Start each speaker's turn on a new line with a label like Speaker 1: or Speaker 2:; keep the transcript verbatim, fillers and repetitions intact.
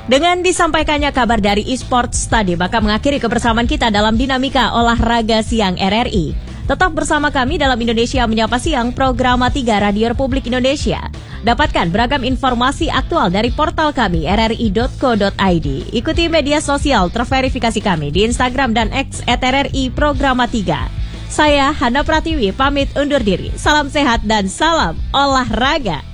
Speaker 1: Dengan disampaikannya kabar dari eSports tadi, maka mengakhiri kebersamaan kita dalam Dinamika Olahraga Siang R R I. Tetap bersama kami dalam Indonesia Menyapa Siang, program tiga Radio Republik Indonesia. Dapatkan beragam informasi aktual dari portal kami r r i dot co dot i d. Ikuti media sosial terverifikasi kami di Instagram dan X at r r i programa tiga. Saya Hana Pratiwi pamit undur diri. Salam sehat dan salam olahraga.